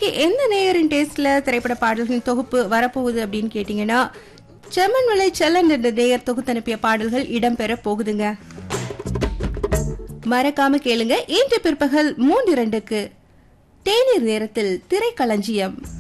எந்த நேயரின் டேஸ்ட்ல திரைப்பட பாடல்களின் தொகுப்பு வரப்போகுது அப்படின்னு கேட்டீங்கன்னா, செம்மன்மலை செல்லன் என்ற நேயர் தொகுத்து அனுப்பிய பாடல்கள் இடம்பெற போகுதுங்க. மறக்காம கேளுங்க. இன்று பிற்பகல் 3:02க்கு தேநீர் நேரத்தில் திரைக்களஞ்சியம்.